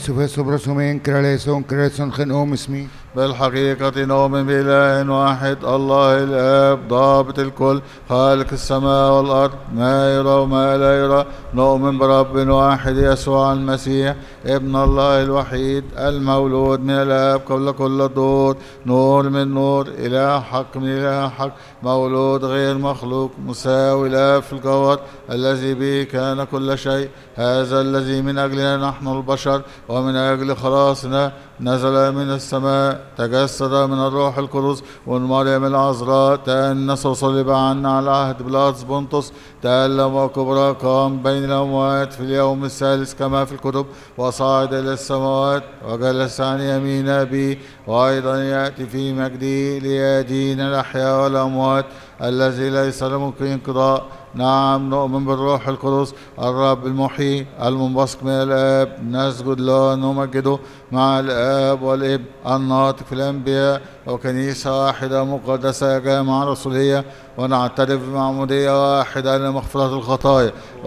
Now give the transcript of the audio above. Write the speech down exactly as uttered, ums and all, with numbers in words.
سوف برسومين كراليسون كراليسون خنقوم اسمي. بالحقيقة نؤمن بإله واحد الله الآب ضابط الكل خالق السماء والأرض ما يرى وما لا يرى. نؤمن برب واحد يسوع المسيح ابن الله الوحيد المولود من الآب قبل كل الدهور نور من نور إله حق من إله حق مولود غير مخلوق مساوي الآب في الجوهر الذي به كان كل شيء. هذا الذي من أجلنا نحن البشر ومن أجل خلاصنا نزل من السماء تجسد من الروح القدس والمريم العذراء تأنس وصلب عنا على عهد بيلاطس بنطس تألم وكبر قام بين الأموات في اليوم الثالث كما في الكتب وصعد إلى السماوات وجلس عن يمين أبيه وأيضا يأتي في مجده ليدين الأحياء والأموات الذي ليس له انقضاء. نعم نؤمن بالروح القدس الرب المحيي المنبثق من الآب نسجد له ونمجده مع الآب والابن الناطق في الأنبياء وكنيسة واحدة مقدسة جامعة رسولية ونعترف بمعمودية واحدة لمغفرة الخطايا